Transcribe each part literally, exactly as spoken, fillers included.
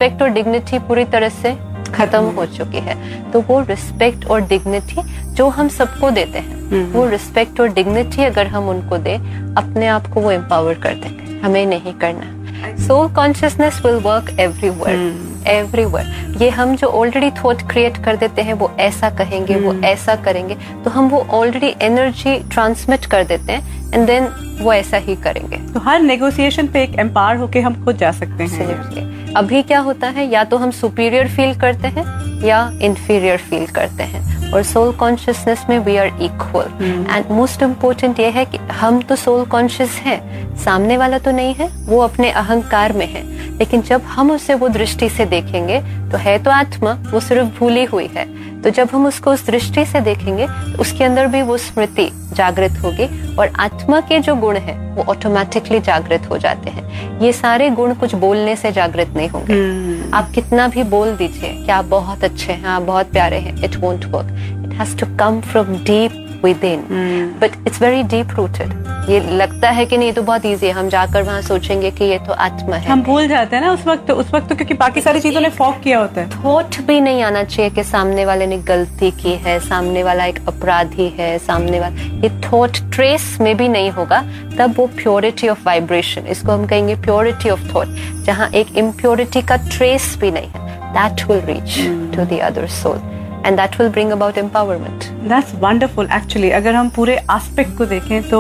Respect और dignity पूरी तरह से खत्म हो चुकी है। तो वो रिस्पेक्ट और डिग्निटी जो हम सबको देते हैं, वो रिस्पेक्ट और डिग्निटी अगर हम उनको दे, अपने आप को वो एम्पावर कर देंगे, हमें नहीं करना। Soul consciousness will work everywhere, everywhere. ये हम जो ऑलरेडी थॉट क्रिएट कर देते हैं, वो ऐसा कहेंगे, वो ऐसा करेंगे, तो हम वो ऑलरेडी एनर्जी ट्रांसमिट कर देते हैं एंड देन वो ऐसा ही करेंगे। तो हर नेगोशिएशन पे एक एम्पावर होके हम खुद जा सकते हैं। अभी क्या होता है, या तो हम सुपीरियर फील करते हैं या इंफीरियर फील करते हैं, और सोल कॉन्शियसनेस में we are equal. And most important ये है कि हम तो सोल कॉन्शियस हैं, सामने वाला तो नहीं है, वो अपने अहंकार में है, लेकिन जब हम उसे वो दृष्टि से देखेंगे तो है तो आत्मा, वो सिर्फ भूली हुई है। तो जब हम उसको उस दृष्टि से देखेंगे तो उसके अंदर भी वो स्मृति जागृत होगी, और आत्मा के जो गुण हैं वो ऑटोमेटिकली जागृत हो जाते हैं। ये सारे गुण कुछ बोलने से जागृत नहीं होंगे। hmm. आप कितना भी बोल दीजिए कि आप बहुत अच्छे हैं, आप बहुत प्यारे हैं, it won't work. It has to come from deep within, but it's very deep rooted. ये लगता है कि नहीं तो बहुत इजी है, हम जाकर वहाँ सोचेंगे कि ये तो आत्मा है, हम भूल जाते हैं ना उस वक्त उस वक्त तो, क्योंकि बाकी सारी चीजों ने फॉग किया होता है। थॉट भी नहीं आना चाहिए कि सामने वाले ने गलती की है, सामने वाला एक अपराधी है, सामने वाला, ये थॉट ट्रेस में भी नहीं होगा, तब वो प्योरिटी ऑफ वाइब्रेशन, इसको हम कहेंगे प्योरिटी ऑफ थॉट, जहाँ एक इम्प्योरिटी का ट्रेस भी नहीं है, that will reach to the other soul. And that will bring about empowerment. That's wonderful actually. अगर हम पूरे एस्पेक्ट को देखें तो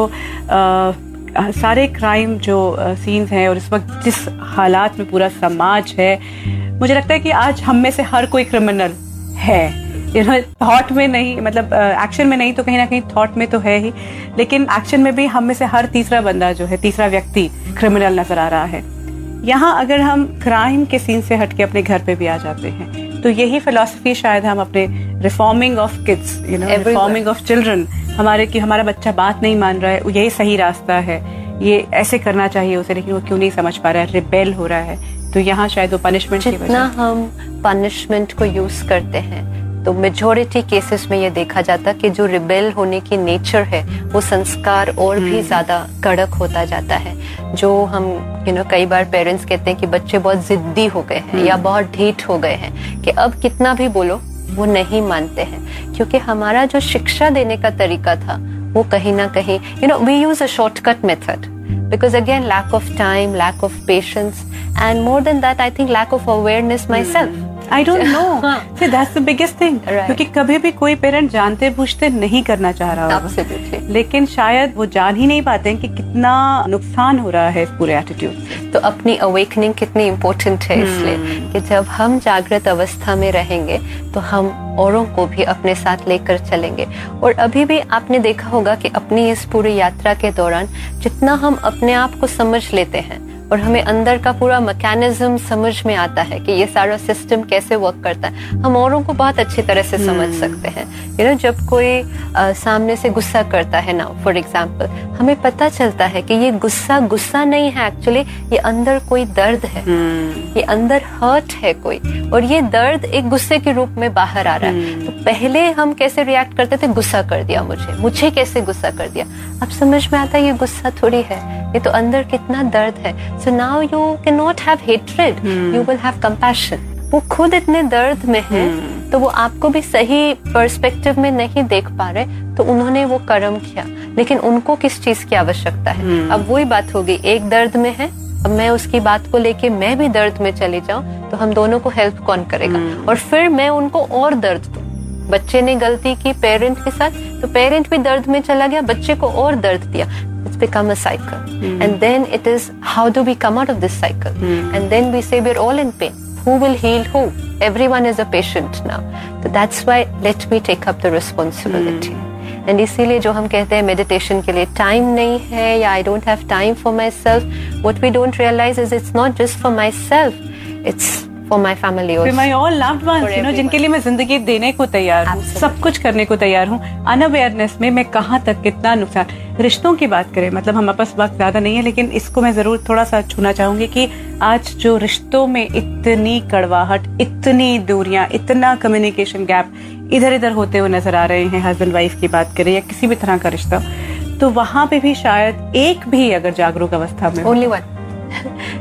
आ, सारे क्राइम जो सीन्स हैं और इस वक्त जिस हालात में पूरा समाज है, मुझे लगता है कि आज हम में से हर कोई क्रिमिनल है। यू नो, थॉट में नहीं, मतलब एक्शन में नहीं तो कहीं ना कहीं थॉट में तो है ही, लेकिन एक्शन में भी हम में से हर तीसरा बंदा जो है, तीसरा व्यक्ति क्रिमिनल नजर आ रहा है। यहाँ अगर हम क्राइम के सीन से हटके अपने घर पे भी आ जाते हैं, तो यही फिलॉसफी शायद हम अपने reforming of kids, you know, reforming of children, हमारे कि हमारा बच्चा बात नहीं मान रहा है, यही सही रास्ता है, ये ऐसे करना चाहिए उसे, लेकिन वो क्यों नहीं समझ पा रहा है, रिबेल हो रहा है, तो यहाँ शायद वो पनिशमेंट की वजह। जितना हम पनिशमेंट को यूज करते हैं, तो मेजॉरिटी केसेस में ये देखा जाता कि जो रिबेल होने की नेचर है, वो संस्कार और भी ज्यादा कड़क होता जाता है। जो हम यू नो कई बार पेरेंट्स कहते हैं कि बच्चे बहुत जिद्दी हो गए हैं या बहुत ढीठ हो गए हैं, कि अब कितना भी बोलो वो नहीं मानते हैं, क्योंकि हमारा जो शिक्षा देने का तरीका था वो कहीं ना कहीं, you know, we use a shortcut method, because again lack of time, lack of patience, and more than that I think lack of awareness myself. I don't know. See, that's the biggest thing. Right. क्योंकि कभी भी कोई parent जानते बूझते नहीं करना चाह रहा होगा, Absolutely. लेकिन शायद वो जान ही नहीं पाते हैं कि कितना नुकसान हो रहा है इस पूरे एटीट्यूड से। तो अपनी अवेकनिंग कितनी इम्पोर्टेंट है, इसलिए कि जब हम जागृत अवस्था में रहेंगे तो हम औरों को भी अपने साथ लेकर चलेंगे। और अभी भी आपने देखा होगा कि अपनी इस पूरी यात्रा के दौरान जितना हम अपने आप को समझ लेते हैं और हमें अंदर का पूरा मैकेनिज्म समझ में आता है कि ये सारा सिस्टम कैसे वर्क करता है, हम औरों को बहुत अच्छी तरह से समझ सकते हैं। यू नो, जब कोई आ, सामने से गुस्सा करता है ना, फॉर एग्जांपल, हमें पता चलता है कि ये गुस्सा गुस्सा नहीं है, एक्चुअली ये अंदर कोई दर्द है, ये अंदर हर्ट है कोई, और ये दर्द एक गुस्से के रूप में बाहर आ रहा है। तो पहले हम कैसे रिएक्ट करते थे, गुस्सा कर दिया मुझे मुझे कैसे गुस्सा कर दिया, अब समझ में आता है ये गुस्सा थोड़ी है, ये तो अंदर कितना दर्द है। So now you cannot have hatred, hmm. you will have compassion. वो खुद इतने दर्द में है, hmm. तो वो आपको भी सही पर्सपेक्टिव में नहीं देख पा रहे, तो उन्होंने वो कर्म किया, लेकिन उनको किस चीज की आवश्यकता है। hmm. अब वही बात होगी, एक दर्द में है, अब मैं उसकी बात को लेके मैं भी दर्द में चली जाऊं, तो हम दोनों को हेल्प कौन करेगा। hmm. और फिर मैं उनको और दर्द दूं। बच्चे ने गलती की पेरेंट के साथ, तो पेरेंट भी दर्द में चला गया, बच्चे को और दर्द दिया। It's become a cycle. Hmm. And then it is, how do we come out of this cycle? Hmm. And then we say we're all in pain. Who will heal who? Everyone is a patient now. So that's why let me take up the responsibility. Hmm. And इसीलिए जो हम कहते हैं meditation के लिए time नहीं है, या I don't have time for myself, what we don't realize is it's not just for myself, it's for my family also. For my all loved ones, you know, जिनके लिए मैं जिंदगी देने को तैयार हूँ, सब कुछ करने को तैयार हूँ। अनअवेयरनेस में मैं कहाँ तक कितना नुकसान। रिश्तों की बात करें, मतलब हमारे पास वक्त ज्यादा नहीं है, लेकिन इसको मैं जरूर थोड़ा सा छूना चाहूंगी कि आज जो रिश्तों में इतनी कड़वाहट, इतनी दूरियां, इतना कम्युनिकेशन गैप इधर इधर होते हुए नजर आ रहे हैं, हस्बैंड वाइफ की बात करें या किसी भी तरह का रिश्ता, तो वहां पे भी शायद एक भी अगर जागरूक अवस्था में, only one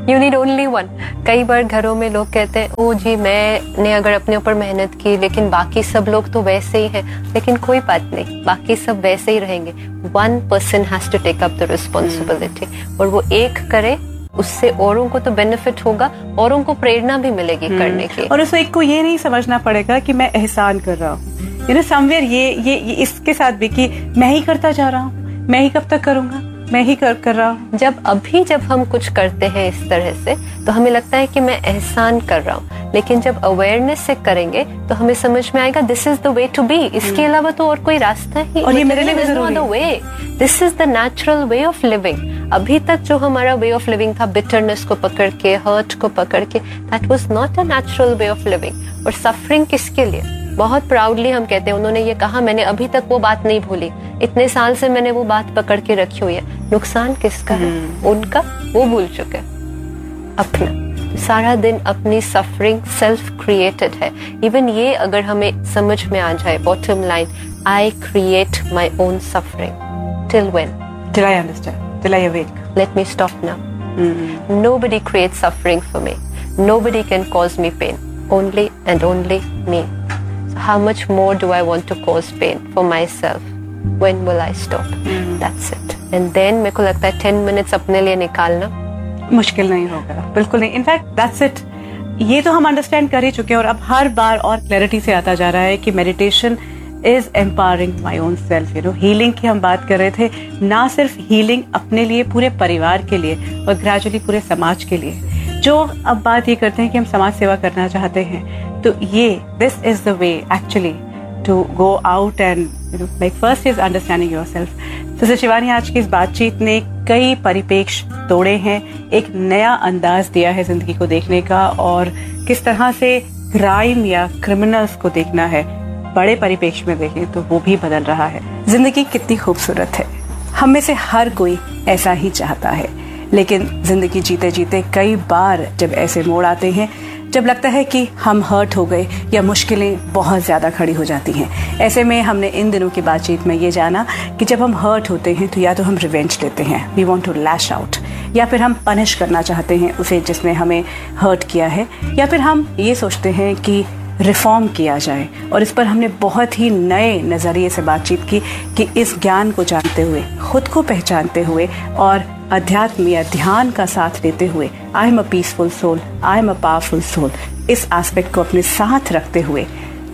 you need only one. कई बार घरों में लोग कहते हैं ओ जी मैंने अगर अपने ऊपर मेहनत की लेकिन बाकी सब लोग तो वैसे ही हैं, लेकिन कोई बात नहीं, बाकी सब वैसे ही रहेंगे। One person has to take up the responsibility, और वो एक करे, उससे औरों को तो बेनिफिट होगा, औरों को प्रेरणा भी मिलेगी करने की। और उस एक को ये नहीं समझना पड़ेगा कि मैं एहसान कर रहा हूँ, यू नो समवेयर ये, ये ये इसके साथ भी कि मैं ही करता जा रहा हूँ, मैं ही कब तक करूंगा, मैं ही कर कर रहा हूँ। जब अभी जब हम कुछ करते हैं इस तरह से तो हमें लगता है कि मैं एहसान कर रहा हूँ, लेकिन जब अवेयरनेस से करेंगे तो हमें समझ में आएगा this is the way to be. इसके अलावा तो और कोई रास्ता ही, और ये मेरे लिए जरूरी है। Way this is the natural way of living. अभी तक जो हमारा वे ऑफ लिविंग था, बिटरनेस को पकड़ के, हर्ट को पकड़ के, that was not a natural way of living. और सफरिंग किसके लिए? बहुत प्राउडली हम कहते हैं, उन्होंने ये कहा मैंने अभी तक वो बात नहीं भूली, इतने साल से मैंने वो बात पकड़ के रखी हुई है। नुकसान किसका है? उनका, वो भूल चुके, अपना। सारा दिन अपनी सफरिंग सेल्फ क्रिएटेड है। इवन ये अगर हमें समझ में आ जाए, bottom line, I create my own suffering. Till when? Till I understand, till I awake. Let me stop now. Mm-hmm. Nobody creates suffering for me. Nobody can cause me pain. Only and only me. So how much more do I want to cause pain for myself? When will I stop? Mm-hmm. That's it. And then मेरे को लगता है ten minutes अपने लिए निकालना मुश्किल नहीं होगा, बिल्कुल नहीं। In fact that's it. ये तो हम अंडरस्टैंड कर ही चुके हैं, और अब हर बार और क्लैरिटी से आता जा रहा है कि meditation is empowering my own self. You know healing की हम बात कर रहे थे, ना सिर्फ हीलिंग अपने लिए, पूरे परिवार के लिए, और ग्रेजुअली पूरे समाज के लिए। जो अब बात ये करते हैं कि हम समाज सेवा करना चाहते हैं, तो ये this is the way actually to go out and you know like first is understanding yourself. तो शिवानी, आज की इस बातचीत ने कई परिप्रेक्ष्य तोड़े हैं, एक नया अंदाज दिया है जिंदगी को देखने का, और किस तरह से क्राइम या क्रिमिनल्स को देखना है बड़े परिप्रेक्ष्य में देखें तो वो भी बदल रहा है। जिंदगी कितनी खूबसूरत है, हम में से हर कोई ऐसा ही चाहता है, लेकिन जिंदगी जीते जीते कई बार जब ऐसे मोड़ आते हैं जब लगता है कि हम हर्ट हो गए या मुश्किलें बहुत ज़्यादा खड़ी हो जाती हैं। ऐसे में हमने इन दिनों की बातचीत में ये जाना कि जब हम हर्ट होते हैं तो या तो हम रिवेंज लेते हैं, we want to lash out, या फिर हम पनिश करना चाहते हैं उसे जिसने हमें हर्ट किया है, या फिर हम ये सोचते हैं कि रिफॉर्म किया जाए। और इस पर हमने बहुत ही नए नज़रिए से बातचीत की कि इस ज्ञान को जानते हुए, खुद को पहचानते हुए और अध्यात्म या ध्यान का साथ लेते हुए, I am a peaceful soul, I am a powerful soul, इस एस्पेक्ट को अपने साथ रखते हुए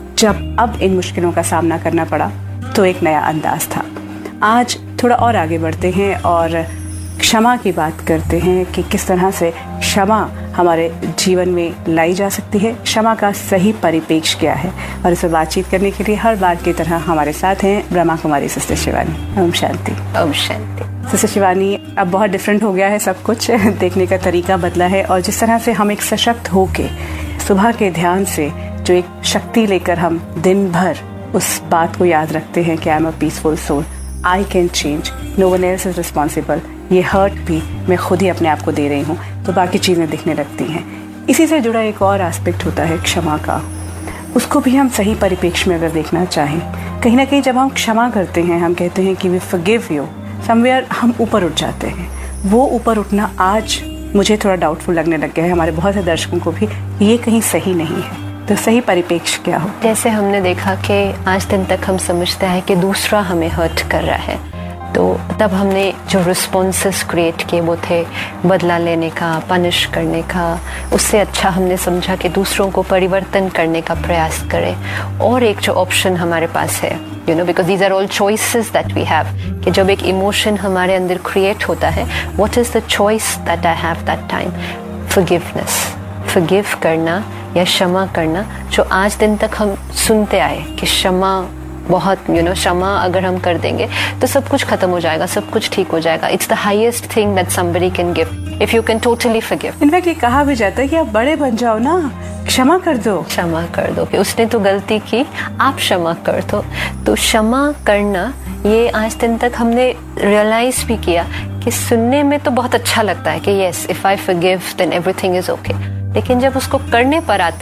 जब अब इन मुश्किलों का सामना करना पड़ा तो एक नया अंदाज था। आज थोड़ा और आगे बढ़ते हैं और क्षमा की बात करते हैं कि किस तरह से क्षमा हमारे जीवन में लाई जा सकती है, क्षमा का सही परिप्रेक्ष्य क्या है। और इस पर बातचीत करने के लिए हर बार की तरह हमारे साथ हैं ब्रह्मा कुमारी सिस्टर शिवानी। ओम शांति। ओम शांति। सिस्टर शिवानी, अब बहुत डिफरेंट हो गया है सब कुछ, देखने का तरीका बदला है, और जिस तरह से हम एक सशक्त होके सुबह के ध्यान से जो एक शक्ति लेकर हम दिन भर उस बात को याद रखते हैं कि I am a peaceful soul, I can change, no one else is responsible, ये हर्ट भी मैं खुद ही अपने आप को दे रही हूँ, तो बाकी चीज़ें दिखने लगती हैं। इसी से जुड़ा एक और एस्पेक्ट होता है क्षमा का, उसको भी हम सही परिप्रेक्ष्य में अगर देखना चाहें, कहीं ना कहीं जब हम क्षमा करते हैं, हम कहते हैं कि वी फॉरगिव यू, समवेयर हम ऊपर उठ जाते हैं। वो ऊपर उठना आज मुझे थोड़ा डाउटफुल लगने लग गया है, हमारे बहुत से दर्शकों को भी, ये कहीं सही नहीं है। तो सही परिप्रेक्ष्य क्या हो? जैसे हमने देखा कि आज दिन तक हम समझते हैं कि दूसरा हमें हर्ट कर रहा है, तो तब हमने जो रिस्पॉन्सेस क्रिएट किए वो थे बदला लेने का, पनिश करने का। उससे अच्छा हमने समझा कि दूसरों को परिवर्तन करने का प्रयास करें। और एक जो ऑप्शन हमारे पास है, you know, because these are all choices that we have, कि जब एक इमोशन हमारे अंदर क्रिएट होता है, what is the choice that I have that time? Forgiveness, forgive करना या क्षमा करना, जो आज दिन तक हम सुनते आए कि क्षमा बहुत, यू नो, क्षमा अगर हम कर देंगे तो सब कुछ खत्म हो जाएगा, सब कुछ ठीक हो जाएगा। It's the highest thing that somebody can give if you can totally forgive. In fact ये कहा भी जाता है कि आप बड़े बन जाओ ना, क्षमा कर दो, क्षमा कर दो कि उसने तो गलती की, आप क्षमा कर दो। तो क्षमा करना, ये आज दिन तक हमने रियलाइज भी किया कि सुनने में तो बहुत अच्छा लगता है कि yes, if I forgive then everything is okay, लेकिन जब उसको करने पर आते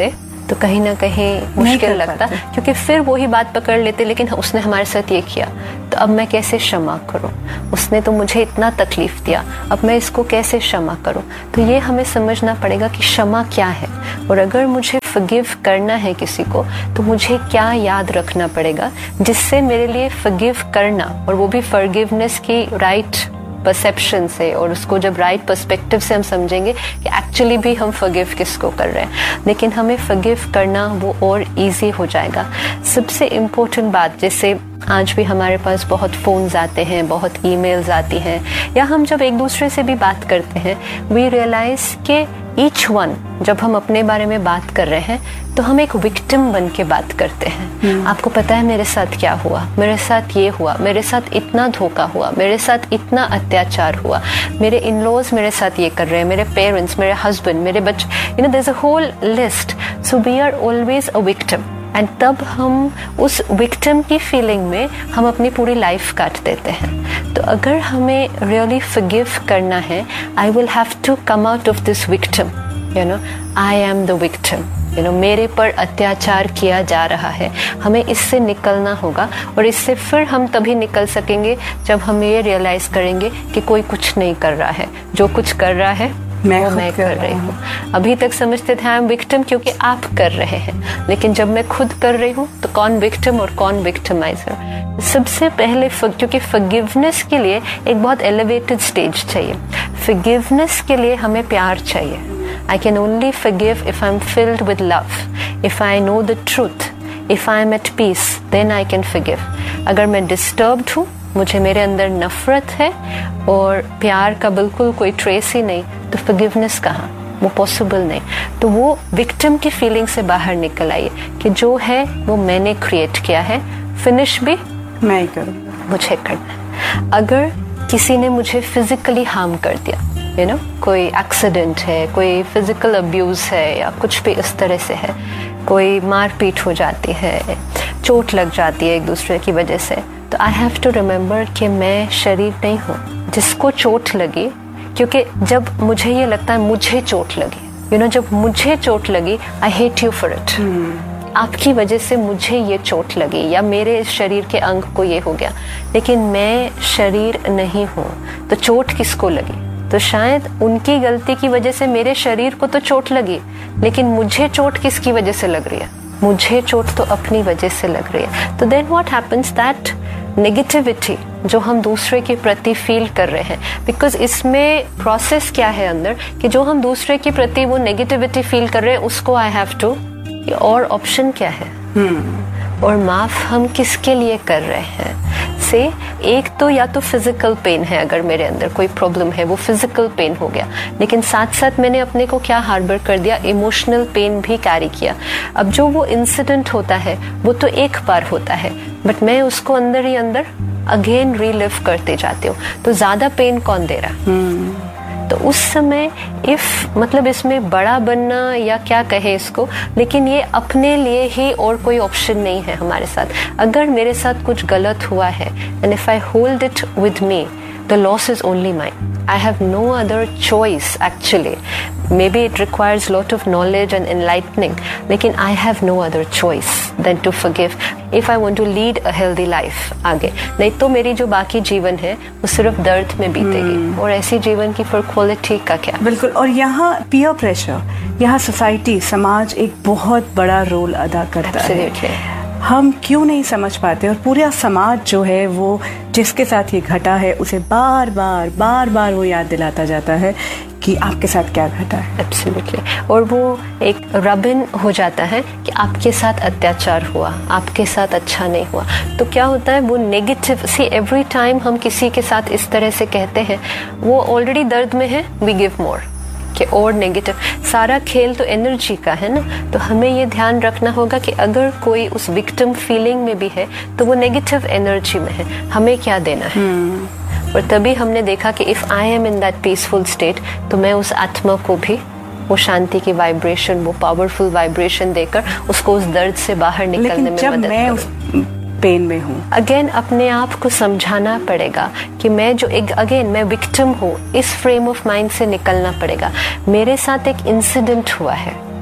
तो कहीं ना कहीं मुश्किल कर लगता, पाते। क्योंकि फिर वही बात पकड़ लेते, लेकिन उसने हमारे साथ ये किया तो अब मैं कैसे क्षमा करूं, उसने तो मुझे इतना तकलीफ दिया, अब मैं इसको कैसे क्षमा करूं। तो ये हमें समझना पड़ेगा कि क्षमा क्या है, और अगर मुझे फॉरगिव करना है किसी को तो मुझे क्या याद रखना पड़ेगा जिससे मेरे लिए फॉरगिव करना, और वो भी फॉरगिवनेस की राइट परसेप्शन से, और उसको जब राइट पर्सपेक्टिव से हम समझेंगे कि एक्चुअली भी हम फॉरगिव किसको कर रहे हैं, लेकिन हमें फॉरगिव करना वो और इजी हो जाएगा। सबसे इम्पोर्टेंट बात, जैसे आज भी हमारे पास बहुत फ़ोन्स आते हैं, बहुत ईमेल्स आती हैं, या हम जब एक दूसरे से भी बात करते हैं, वी रियलाइज कि ईच वन, जब हम अपने बारे में बात कर रहे हैं तो हम एक विक्टिम बन के बात करते हैं। आपको पता है मेरे साथ क्या हुआ, मेरे साथ ये हुआ, मेरे साथ इतना धोखा हुआ, मेरे साथ इतना अत्याचार हुआ, मेरे इन लॉज मेरे साथ ये कर रहे हैं, मेरे पेरेंट्स, मेरे हस्बैंड, मेरे बच्चे, you know there is a whole list. So we are always a victim, and तब हम उस विक्टिम की फीलिंग में हम अपनी पूरी लाइफ काट देते हैं। तो अगर हमें रियली फॉरगिव करना है, I will have to come out of this victim, you know I am the victim, you know मेरे पर अत्याचार किया जा रहा है, हमें इससे निकलना होगा। और इससे फिर हम तभी निकल सकेंगे जब हम ये रियलाइज करेंगे कि कोई कुछ नहीं कर रहा है, जो कुछ कर रहा है मैं वो मैं कर रही हूँ। अभी तक समझते थे आई एम विक्टिम क्योंकि आप कर रहे हैं, लेकिन जब मैं खुद कर रही हूँ तो कौन विक्टिम और कौन विक्टिमाइजर। सबसे पहले क्योंकि फॉरगिवनेस के लिए एक बहुत एलिवेटेड स्टेज चाहिए, फॉरगिवनेस के लिए हमें प्यार चाहिए। I can only forgive if I'm filled with love, if I know the truth, if I'm at peace, then I can forgive. अगर मैं disturbed हूँ, मुझे मेरे अंदर नफरत है और प्यार का बिल्कुल कोई ट्रेस ही नहीं, तो forgiveness कहाँ, वो पॉसिबल नहीं। तो वो विक्टिम की फीलिंग से बाहर निकल आइए कि जो है वो मैंने क्रिएट किया है, फिनिश भी मैं ही करूँ, मुझे करना है। अगर किसी ने मुझे फिजिकली हार्म कर दिया, यू नो कोई एक्सीडेंट है, कोई फिजिकल अब्यूज है, या कुछ भी इस तरह से है, कोई मारपीट हो जाती है, चोट लग जाती है एक दूसरे की वजह से, तो आई हैव टू रिमेम्बर कि मैं शरीर नहीं हूँ जिसको चोट लगी। क्योंकि जब मुझे ये लगता है मुझे चोट लगी, यू नो जब मुझे चोट लगी, I hate you for it, आपकी वजह से मुझे ये चोट लगी या मेरे शरीर के अंग को ये हो गया, लेकिन मैं शरीर नहीं हूँ, तो चोट किसको लगी? तो शायद उनकी गलती की वजह से मेरे शरीर को तो चोट लगी, लेकिन मुझे चोट किसकी वजह से लग रही है? मुझे चोट तो अपनी वजह से लग रही है। तो then what happens, that negativity जो हम दूसरे के प्रति फील कर रहे हैं, बिकॉज इसमें प्रोसेस क्या है अंदर कि जो हम दूसरे के प्रति वो नेगेटिविटी फील कर रहे हैं, उसको आई हैव टू, और ऑप्शन क्या है, hmm. और माफ हम किसके लिए कर रहे हैं से, एक तो या तो फिजिकल पेन है, अगर मेरे अंदर कोई प्रॉब्लम है वो फिजिकल पेन हो गया, लेकिन साथ साथ मैंने अपने को क्या हार्बर कर दिया, इमोशनल पेन भी कैरी किया। अब जो वो इंसिडेंट होता है वो तो एक बार होता है, बट मैं उसको अंदर ही अंदर अगेन रीलिव करते जाती हूँ, तो ज्यादा पेन कौन दे रहा? hmm. तो उस समय इफ मतलब इसमें बड़ा बनना या क्या कहे इसको, लेकिन ये अपने लिए ही और कोई ऑप्शन नहीं है हमारे साथ। अगर मेरे साथ कुछ गलत हुआ है and if I hold it with me, the loss is only mine. I have no other choice actually. Maybe it requires lot of knowledge and enlightening, लेकिन I have no other choice than to forgive if I want to lead a healthy life आगे। नहीं तो मेरी जो बाकी जीवन है वो सिर्फ दर्द में बीतेगी, hmm. और ऐसी जीवन की फिर क्वालिटी का क्या? बिल्कुल। और यहाँ पीयर प्रेशर, यहाँ सोसाइटी, समाज एक बहुत बड़ा रोल अदा करता Absolutely. है। हम क्यों नहीं समझ पाते, और पूरा समाज जो है वो जिसके साथ ये घटा है उसे बार बार बार बार वो याद दिलाता जाता है कि आपके साथ क्या घटा है। एब्सोल्युटली। और वो एक रबिन हो जाता है कि आपके साथ अत्याचार हुआ, आपके साथ अच्छा नहीं हुआ, तो क्या होता है वो नेगेटिव सी एवरी टाइम हम किसी के साथ इस तरह से कहते हैं, वो ऑलरेडी दर्द में है, वी गिव मोर कि और नेगेटिव। सारा खेल तो एनर्जी का है ना, तो हमें ये ध्यान रखना होगा कि अगर कोई उस विक्टिम फीलिंग में भी है तो वो नेगेटिव एनर्जी में है, हमें क्या देना है। hmm. और तभी हमने देखा कि if I am in that peaceful state, तो मैं उस आत्मा को भी वो शांति की वाइब्रेशन, वो पावरफुल वाइब्रेशन देकर उसको उस दर्द से बाहर निकलने में मदद करूं। पेन में हूँ, अगेन अपने आप को समझाना पड़ेगा कि मैं जो एक अगेन मैं विक्टिम हूँ, इस फ्रेम ऑफ माइंड से निकलना पड़ेगा। मेरे साथ एक इंसिडेंट हुआ है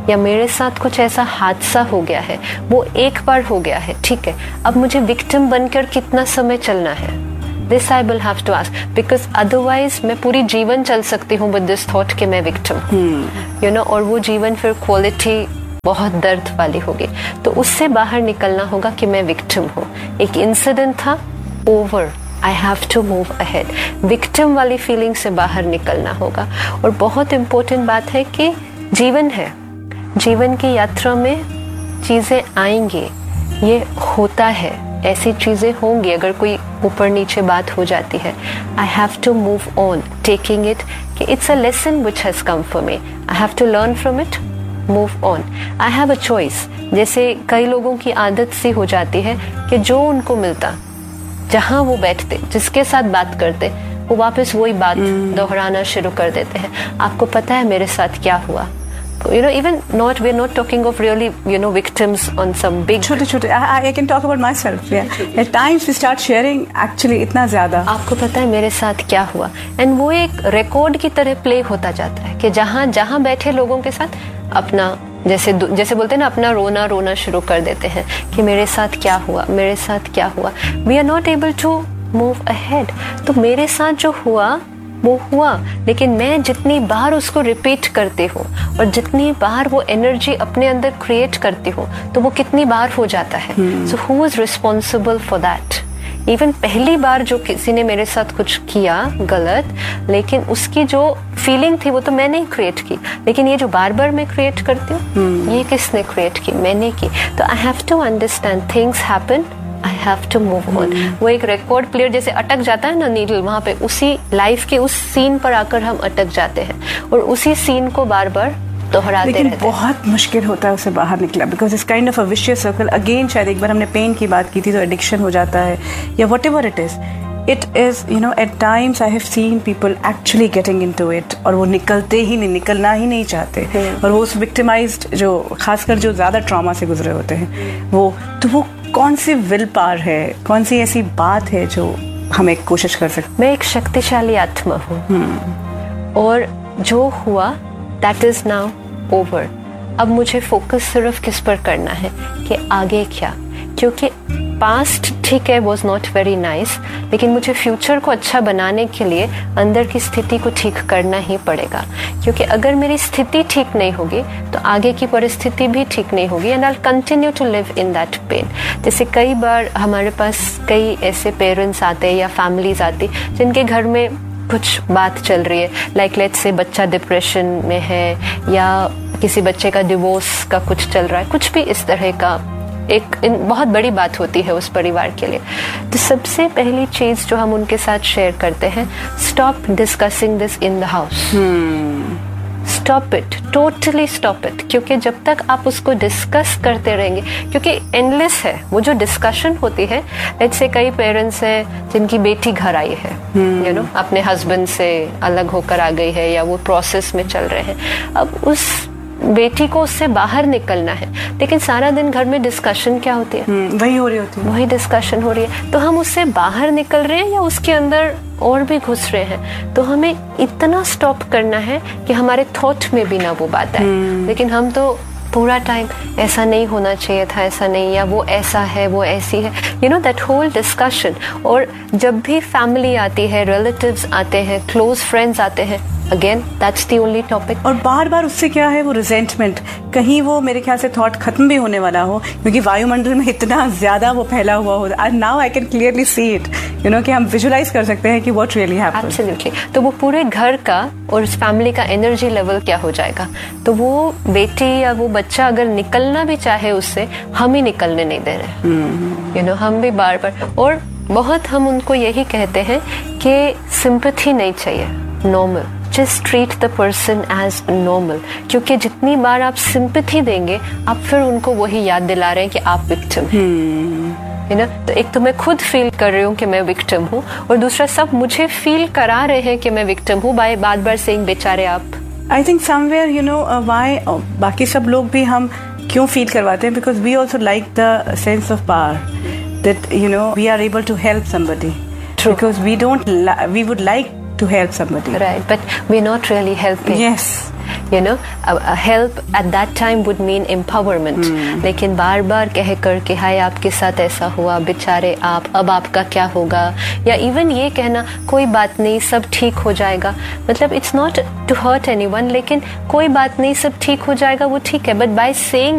या मेरे साथ कुछ ऐसा हादसा हो गया है, वो एक बार हो गया है, ठीक है, अब मुझे विक्टिम बनकर कितना समय चलना है? This I will have to ask, because otherwise मैं पूरी जीवन चल सकती हूँ विद दिस थॉट कि मैं विक्टिम हूँ, यू नो, और वो जीवन फिर क्वालिटी बहुत दर्द वाली होगी। तो उससे बाहर निकलना होगा कि मैं विक्टिम हूँ, एक इंसिडेंट था, over, I have to move ahead. Victim वाली फीलिंग से बाहर निकलना होगा। और बहुत इम्पोर्टेंट बात है कि जीवन है, जीवन की यात्रा में चीज़ें आएंगी, ये होता है, ऐसी चीज़ें होंगी, अगर कोई ऊपर नीचे बात हो जाती है, I have to move on, taking it कि it's a lesson which has come for me, I have to learn from it, move on, I have a choice. जैसे कई लोगों की आदत सी हो जाती है कि जो उनको मिलता, जहाँ वो बैठते, जिसके साथ बात करते, वो वापस वही बात दोहराना शुरू कर देते हैं। आपको पता है मेरे साथ क्या हुआ? You know, even not, we're not talking of really, you know, victims on some big. छोटे छोटे, I, I can talk about myself. Yeah. At times we start sharing actually इतना ज़्यादा. आपको पता है मेरे साथ क्या हुआ? And वो एक रिकॉर्ड की तरह प्ले होता जाता है कि जहाँ जहाँ बैठे लोगों के साथ अपना, जैसे जैसे बोलते हैं ना, अपना रोना रोना शुरू कर देते हैं कि मेरे साथ क्या हुआ, मेरे साथ क्या हुआ. We are not able to move ahead. तो मेरे साथ जो हुआ वो हुआ, लेकिन मैं जितनी बार उसको रिपीट करती हूँ और जितनी बार वो एनर्जी अपने अंदर क्रिएट करती हूँ, तो वो कितनी बार हो जाता है. So who is responsible for that? Even पहली बार जो किसी ने मेरे साथ कुछ किया गलत, लेकिन उसकी जो फीलिंग थी वो तो मैंने ही क्रिएट की, लेकिन ये जो बार बार मैं क्रिएट करती हूँ, ये किसने क्रिएट की? मैंने की. तो I have to understand things happen, I have to move on. वो एक रिकॉर्ड प्लेयर जैसे अटक जाता है ना नीडल, वहां पे उसी लाइफ के उस सीन पर आकर हम अटक जाते हैं और उसी सीन को बार बार दोहराते रहते हैं. बहुत मुश्किल होता है उससे बाहर निकला, because it's kind of a vicious circle. Again शायद एक बार हमने पेन की बात की थी, तो एडिक्शन हो जाता है या what ever it is. It is, you know, eight times I have seen people actually getting into it, और वो निकलते ही नहीं, निकलना ही नहीं चाहते. और वो उस विक्टिमाइज्ड, जो खासकर जो ज्यादा ट्रॉमा से गुजरे होते हैं, वो तो वो कौन सी विल पावर है, कौन सी ऐसी बात है जो हम एक कोशिश कर सकते? मैं एक शक्तिशाली आत्मा हूँ और जो हुआ दैट इज नाउ ओवर. अब मुझे फोकस सिर्फ किस पर करना है कि आगे क्या, क्योंकि पास्ट ठीक है वॉज नॉट वेरी नाइस, लेकिन मुझे फ्यूचर को अच्छा बनाने के लिए अंदर की स्थिति को ठीक करना ही पड़ेगा. क्योंकि अगर मेरी स्थिति ठीक नहीं होगी तो आगे की परिस्थिति भी ठीक नहीं होगी, and I will continue to live in that pain. जैसे कई बार हमारे पास कई ऐसे पेरेंट्स आते हैं या फैमिलीज आती जिनके घर में कुछ बात चल रही है, लाइक लेट्स से बच्चा डिप्रेशन में है या किसी बच्चे का डिवोर्स का कुछ चल रहा है, कुछ भी इस तरह का एक बहुत बड़ी बात होती है उस परिवार के लिए. तो सबसे पहली चीज जो हम उनके साथ शेयर करते हैं, stop discussing this in the house. Stop it, totally stop it. क्योंकि जब तक आप उसको डिस्कस करते रहेंगे, क्योंकि एंडलेस है वो जो डिस्कशन होती है. लेट्स से कई पेरेंट्स हैं जिनकी बेटी घर आई है, यू नो, अपने हस्बैंड से अलग होकर आ गई है या वो प्रोसेस में चल रहे हैं. अब उस बेटी को उससे बाहर निकलना है, लेकिन सारा दिन घर में डिस्कशन क्या होती है? वही हो रही होती है, वही डिस्कशन हो रही है. तो हम उससे बाहर निकल रहे हैं या उसके अंदर और भी घुस रहे हैं. तो हमें इतना स्टॉप करना है कि हमारे थॉट में भी ना वो बात आए. लेकिन हम तो पूरा टाइम ऐसा नहीं होना चाहिए था, ऐसा नहीं, या वो ऐसा है, वो ऐसी है, you know, that whole discussion. और जब भी फैमिली आती है, रिलेटिव्स आते हैं, क्लोज फ्रेंड्स आते हैं, again that's the only topic. और बार बार उससे क्या है, वो रिजेंटमेंट, कहीं वो मेरे ख्याल से थॉट खत्म भी होने वाला हो, क्योंकि वायुमंडल में इतना ज्यादा वो फैला हुआ हो. And now I can clearly see it, you know, कि हम विजुलाइज कर सकते हैं कि व्हाट रियली हैपेंड. एब्सोल्युटली. तो वो पूरे घर का और उस फैमिली का एनर्जी लेवल क्या हो जाएगा. तो वो बेटी या वो बच्चा अगर निकलना भी चाहे उससे, हम ही निकलने नहीं दे रहे, यू नो, हम भी बार बार. और बहुत हम उनको यही कहते हैं कि सिंपैथी नहीं चाहिए, normal, just treat the person as normal. क्योंकि जितनी बार आप सिंपैथी देंगे, आप फिर उनको वही याद दिला रहे हैं कि आप विक्टिम हैं, यू नो. तो एक तो मैं खुद फील कर रही हूँ कि मैं विक्टिम हूँ, और दूसरा सब मुझे फील करा रहे हैं कि मैं विक्टिम हूँ बाय बार बार सेइंग बेचारे आप. I think somewhere, you know, why बाकी सब लोग भी हम क्यों फील करवाते हैं, because we also like the sense of power, that, you know, we are able to help somebody, because we don't, we would like to help somebody, right, but we're not really helping. Yes. You know help at that time would mean empowerment, लेकिन बार बार कह कर के हाय आपके साथ ऐसा हुआ, बेचारे आप, अब आपका क्या होगा, या इवन ये कहना कोई बात नहीं सब ठीक हो जाएगा, मतलब it's not to hurt anyone, लेकिन कोई बात नहीं सब ठीक हो जाएगा वो ठीक है, बट बाय सेइंग